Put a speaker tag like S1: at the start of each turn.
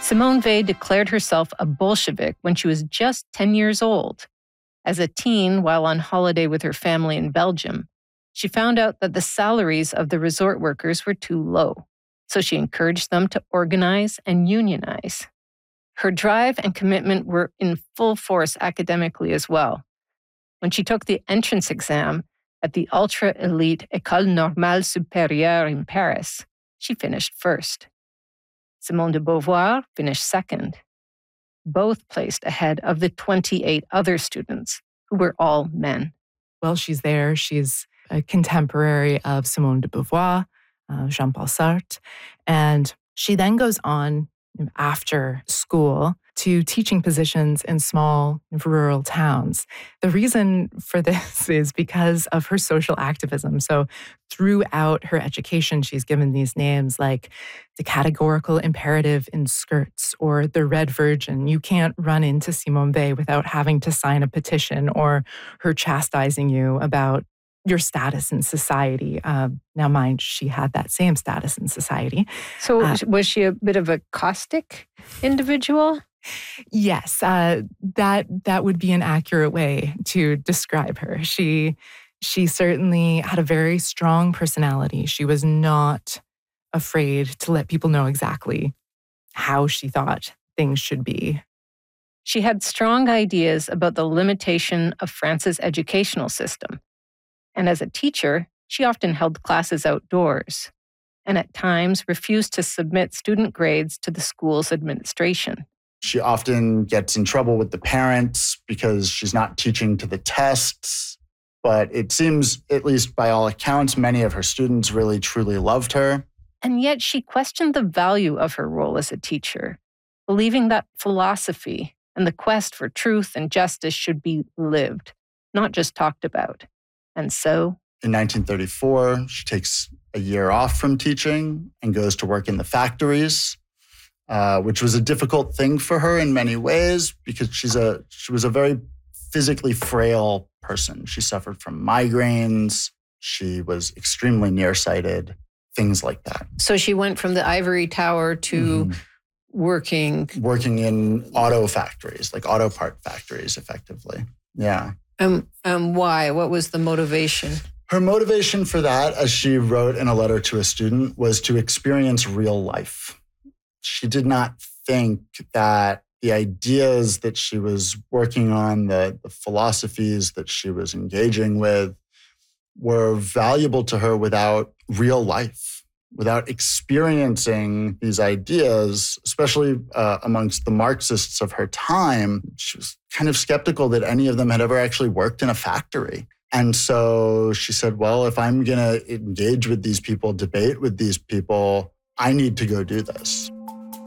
S1: Simone Weil declared herself a Bolshevik when she was just 10 years old. As a teen, while on holiday with her family in Belgium, she found out that the salaries of the resort workers were too low, so she encouraged them to organize and unionize. Her drive and commitment were in full force academically as well. When she took the entrance exam at the ultra-elite École Normale Supérieure in Paris, she finished first. Simone de Beauvoir finished second, both placed ahead of the 28 other students, who were all men.
S2: Well, she's there. She's a contemporary of Simone de Beauvoir, Jean-Paul Sartre. And she then goes on after school to teaching positions in small rural towns. The reason for this is because of her social activism. So throughout her education, she's given these names like the categorical imperative in skirts or the Red Virgin. You can't run into Simone Weil without having to sign a petition or her chastising you about your status in society. Now, mind, she had that same status in society.
S1: So was she a bit of a caustic individual?
S2: Yes, that would be an accurate way to describe her. She certainly had a very strong personality. She was not afraid to let people know exactly how she thought things should be.
S1: She had strong ideas about the limitation of France's educational system. And as a teacher, she often held classes outdoors, and at times refused to submit student grades to the school's administration.
S3: She often gets in trouble with the parents because she's not teaching to the tests. But it seems, at least by all accounts, many of her students really, truly loved her.
S1: And yet she questioned the value of her role as a teacher, believing that philosophy and the quest for truth and justice should be lived, not just talked about. And so,
S3: in 1934, she takes a year off from teaching and goes to work in the factories, which was a difficult thing for her in many ways because she was a very physically frail person. She suffered from migraines. She was extremely nearsighted, things like that.
S1: So she went from the ivory tower to working
S3: in auto factories, like auto part factories, effectively. Yeah.
S1: Why? What was the motivation?
S3: Her motivation for that, as she wrote in a letter to a student, was to experience real life. She did not think that the ideas that she was working on, the philosophies that she was engaging with, were valuable to her without real life, without experiencing these ideas, especially amongst the Marxists of her time. She was kind of skeptical that any of them had ever actually worked in a factory. And so she said, well, if I'm going to engage with these people, debate with these people, I need to go do this.